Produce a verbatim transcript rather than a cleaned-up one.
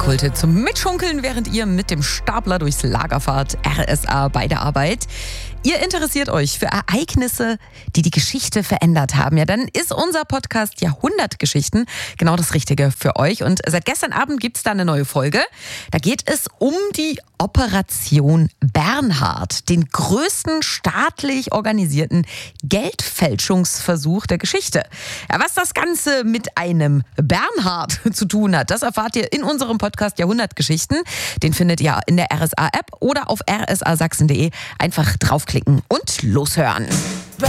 Kulthit zum Mitschunkeln, während ihr mit dem Stapler durchs Lager fahrt. R S A bei der Arbeit. Ihr interessiert euch für Ereignisse, die die Geschichte verändert haben. Ja, dann ist unser Podcast Jahrhundertgeschichten genau das Richtige für euch. Und seit gestern Abend gibt es da eine neue Folge. Da geht es um die Operation Bernhard, den größten staatlich organisierten Geldfälschungsversuch der Geschichte. Ja, was das Ganze mit einem Bernhard zu tun hat, das erfahrt ihr in unserem Podcast Jahrhundertgeschichten. Den findet ihr in der R S A-App oder auf r s a sachsen punkt d e. Einfach draufklicken und loshören.